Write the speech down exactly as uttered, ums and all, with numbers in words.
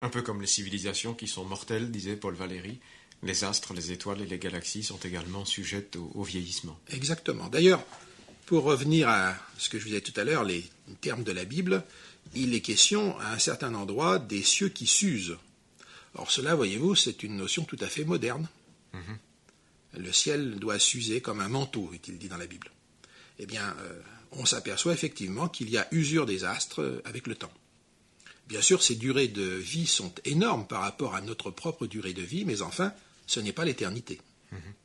Un peu comme les civilisations qui sont mortelles, disait Paul Valéry, les astres, les étoiles et les galaxies sont également sujettes au, au vieillissement. Exactement. D'ailleurs, pour revenir à ce que je vous disais tout à l'heure, les termes de la Bible, il est question à un certain endroit des cieux qui s'usent. Or cela, voyez-vous, c'est une notion tout à fait moderne. Mm-hmm. Le ciel doit s'user comme un manteau, est-il dit dans la Bible. Eh bien, euh, on s'aperçoit effectivement qu'il y a usure des astres avec le temps. Bien sûr, ces durées de vie sont énormes par rapport à notre propre durée de vie, mais enfin, ce n'est pas l'éternité. Mm-hmm.